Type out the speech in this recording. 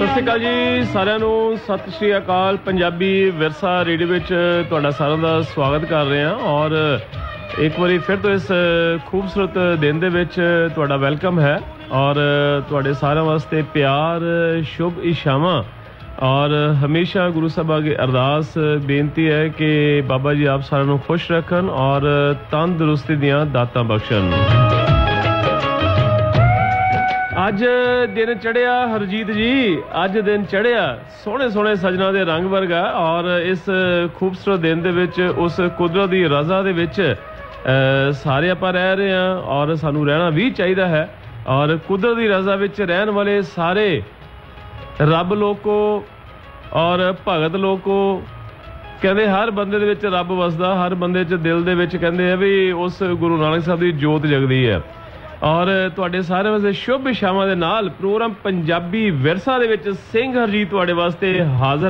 ਸਤਿ ਸ਼੍ਰੀ ਅਕਾਲ ਜੀ ਸਾਰਿਆਂ ਨੂੰ। ਸਤਿ ਸ਼੍ਰੀ ਅਕਾਲ। ਪੰਜਾਬੀ ਵਿਰਸਾ ਰੇਡੀਓ ਵਿੱਚ ਤੁਹਾਡਾ ਸਾਰਿਆਂ ਦਾ ਸਵਾਗਤ ਕਰ ਰਹੇ ਹਾਂ ਔਰ ਇੱਕ ਵਾਰੀ ਫਿਰ ਤੋਂ ਇਸ ਖੂਬਸੂਰਤ ਦਿਨ ਦੇ ਵਿੱਚ ਤੁਹਾਡਾ ਵੈਲਕਮ ਹੈ ਔਰ ਤੁਹਾਡੇ ਸਾਰਿਆਂ ਵਾਸਤੇ ਪਿਆਰ, ਸ਼ੁਭ ਇਛਾਵਾਂ ਔਰ ਹਮੇਸ਼ਾ ਗੁਰੂ ਸਾਹਿਬ ਅੱਗੇ ਅਰਦਾਸ ਬੇਨਤੀ ਹੈ ਕਿ ਬਾਬਾ ਜੀ ਆਪ ਸਾਰਿਆਂ ਨੂੰ ਖੁਸ਼ ਰੱਖਣ ਔਰ ਤੰਦਰੁਸਤੀ ਦੀਆਂ ਦਾਤਾਂ ਬਖਸ਼ਣ। ਅੱਜ ਦਿਨ ਚੜ੍ਹਿਆ ਹਰਜੀਤ ਜੀ, ਅੱਜ ਦਿਨ ਚੜ੍ਹਿਆ ਸੋਹਣੇ ਸੋਹਣੇ ਸਜਣਾ ਦੇ ਰੰਗ ਵਰਗਾ ਔਰ ਇਸ ਖੂਬਸੂਰਤ ਦਿਨ ਦੇ ਵਿੱਚ ਉਸ ਕੁਦਰਤ ਦੀ ਰਜ਼ਾ ਦੇ ਵਿੱਚ ਸਾਰੇ ਆਪਾਂ ਰਹਿ ਰਹੇ ਹਾਂ ਔਰ ਸਾਨੂੰ ਰਹਿਣਾ ਵੀ ਚਾਹੀਦਾ ਹੈ। ਔਰ ਕੁਦਰਤ ਦੀ ਰਜ਼ਾ ਵਿੱਚ ਰਹਿਣ ਵਾਲੇ ਸਾਰੇ ਰੱਬ ਲੋਕੋ ਔਰ ਭਗਤ ਲੋਕੋ ਕਹਿੰਦੇ ਹਰ ਬੰਦੇ ਦੇ ਵਿੱਚ ਰੱਬ ਵਸਦਾ, ਹਰ ਬੰਦੇ 'ਚ ਦਿਲ ਦੇ ਵਿੱਚ ਕਹਿੰਦੇ ਆ ਵੀ ਉਸ ਗੁਰੂ ਨਾਨਕ ਸਾਹਿਬ ਦੀ ਜੋਤ ਜਗਦੀ ਹੈ। ਔਰ ਤੁਹਾਡੇ ਸਾਰਿਆਂ ਵਾਸਤੇ ਸ਼ੁਭ ਇਛਾਵਾਂ ਦੇ ਨਾਲ ਪ੍ਰੋਗਰਾਮ ਪੰਜਾਬੀ ਵਿਰਸਾ ਦੇ ਵਿੱਚ ਸਿੰਘ ਹਰਜੀਤ ਤੁਹਾਡੇ ਵਾਸਤੇ ਹਾਜ਼ਰ